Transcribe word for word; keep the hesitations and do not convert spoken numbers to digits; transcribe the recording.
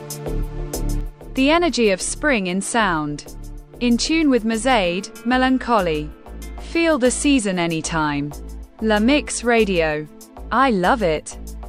The energy of spring in sound. In tune with Mazade, Melancholy. Feel the season anytime. La Mix Radio. I love it.